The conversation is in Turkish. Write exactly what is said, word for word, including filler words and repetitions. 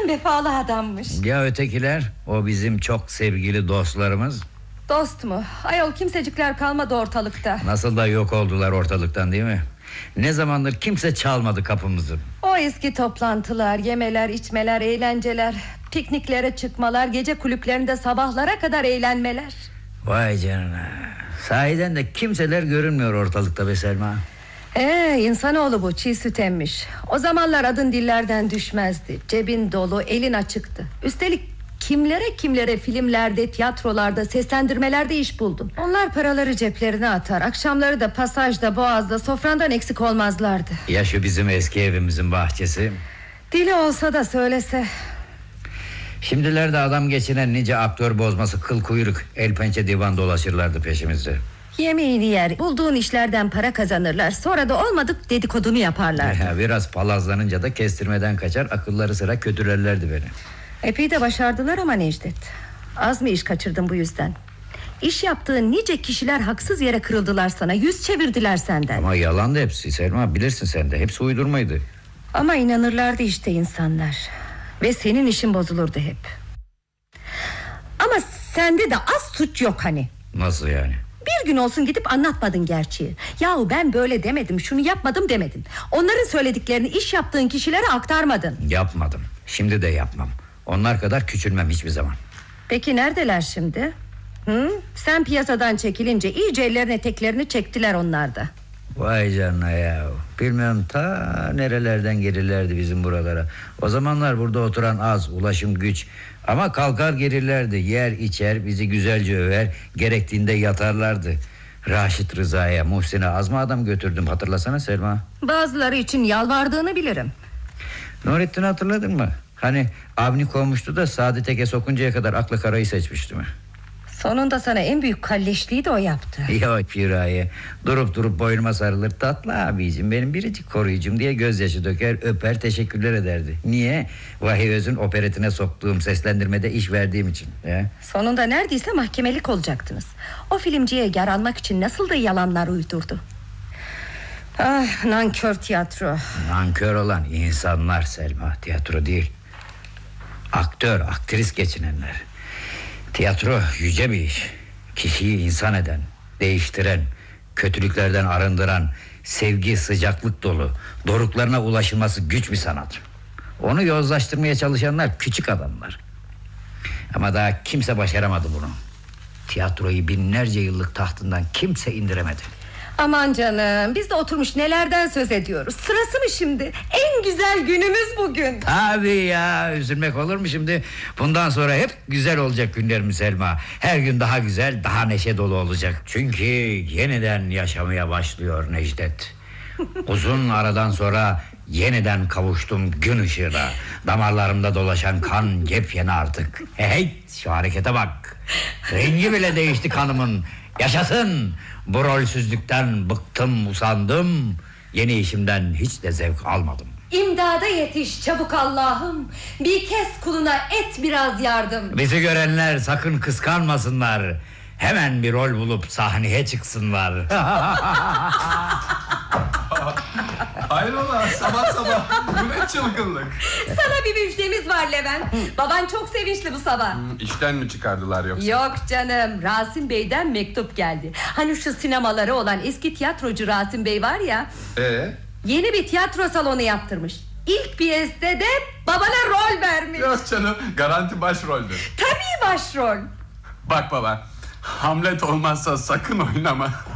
Hakikaten vefalı adammış. Ya ötekiler? O bizim çok sevgili dostlarımız. Dost mu? Ayol, kimsecikler kalmadı ortalıkta. Nasıl da yok oldular ortalıktan, değil mi? Ne zamandır kimse çalmadı kapımızı. O eski toplantılar, yemeler, içmeler, eğlenceler, pikniklere çıkmalar, gece kulüplerinde sabahlara kadar eğlenmeler. Vay canına. Sahiden de kimseler görünmüyor ortalıkta be Selma. Ee, insanoğlu bu, çiğ süt emmiş. O zamanlar adın dillerden düşmezdi. Cebin dolu, elin açıktı. Üstelik kimlere kimlere filmlerde, tiyatrolarda, seslendirmelerde iş buldun. Onlar paraları ceplerine atar, akşamları da pasajda, boğazda, sofrandan eksik olmazlardı. Ya şu bizim eski evimizin bahçesi? Dili olsa da söylese. Şimdilerde adam geçinen nice aktör bozması, kıl kuyruk, el pençe divan dolaşırlardı peşimizde. Yemeğini yer, bulduğun işlerden para kazanırlar. Sonra da olmadık dedikodunu yaparlar. Ya biraz palazlanınca da kestirmeden kaçar, akılları sıra kötülerlerdi beni. Epey de başardılar ama Necdet. Az mı iş kaçırdın bu yüzden? İş yaptığın nice kişiler haksız yere kırıldılar sana, yüz çevirdiler senden. Ama yalandı hepsi Selma, bilirsin sen de, hepsi uydurmaydı. Ama inanırlardı işte insanlar. Ve senin işin bozulurdu hep. Ama sende de az suç yok hani. Nasıl yani? Bir gün olsun gidip anlatmadın gerçeği. Yahu ben böyle demedim, şunu yapmadım demedin. Onların söylediklerini iş yaptığın kişilere aktarmadın. Yapmadım, şimdi de yapmam. Onlar kadar küçülmem hiçbir zaman. Peki neredeler şimdi? Hı? Sen piyasadan çekilince iyice ellerine teklerini çektiler onlar da. Vay canına ya. Bilmiyorum ta nerelerden gelirlerdi bizim buralara. O zamanlar burada oturan az, ulaşım güç. Ama kalkar gelirlerdi, yer içer, bizi güzelce över, gerektiğinde yatarlardı. Raşit Rıza'ya, Muhsin'e az mı adam götürdüm, hatırlasana Selma. Bazıları için yalvardığını bilirim. Nurettin'i hatırladın mı? Hani Avni kovmuştu da Sadi Teke sokuncaya kadar aklı karayı seçmişti mi? Sonunda sana en büyük kalleşliği de o yaptı. Ya Piraye, durup durup boynuma sarılır, tatlı abicim, benim biricik koruyucum diye gözyaşı döker, öper, teşekkürler ederdi. Niye? Vahiy Öz'ün operetine soktuğum seslendirmede iş verdiğim için. He? Sonunda neredeyse mahkemelik olacaktınız. O filmciye yer almak için nasıl da yalanlar uydurdu. Ah, nankör tiyatro. Nankör olan insanlar Selma, tiyatro değil. Aktör, aktris geçinenler. Tiyatro yüce bir iş. Kişiyi insan eden, değiştiren, kötülüklerden arındıran, sevgi, sıcaklık dolu, doruklarına ulaşılması güç bir sanat. Onu yozlaştırmaya çalışanlar küçük adamlar. Ama daha kimse başaramadı bunu. Tiyatroyu binlerce yıllık tahtından kimse indiremedi. Aman canım, biz de oturmuş nelerden söz ediyoruz. Sırası mı şimdi? En güzel günümüz bugün. Tabii ya, üzülmek olur mu şimdi? Bundan sonra hep güzel olacak günlerimiz Selma. Her gün daha güzel, daha neşe dolu olacak. Çünkü yeniden yaşamaya başlıyor Necdet. Uzun aradan sonra yeniden kavuştum gün ışığına. Damarlarımda dolaşan kan yepyeni artık. Hey, şu harekete bak. Rengi bile değişti kanımın. Yaşasın. Bu rolsüzlükten bıktım, usandım. Yeni işimden hiç de zevk almadım. İmdada yetiş çabuk Allah'ım. Bir kez kuluna et biraz yardım. Bizi görenler sakın kıskanmasınlar. Hemen bir rol bulup sahneye çıksınlar. Hayrola sabah sabah bu ne çılgınlık. Sana bir müjdemiz var Levent. Baban çok sevinçli bu sabah. hmm, İşten mi çıkardılar yoksa? Yok canım, Rasim Bey'den mektup geldi. Hani şu sinemaları olan eski tiyatrocu Rasim Bey var ya. Ee? Yeni bir tiyatro salonu yaptırmış. İlk piyeste de babana rol vermiş. Yok canım, garanti başroldür. Tabii başrol. Bak baba, Hamlet olmazsa sakın oynama.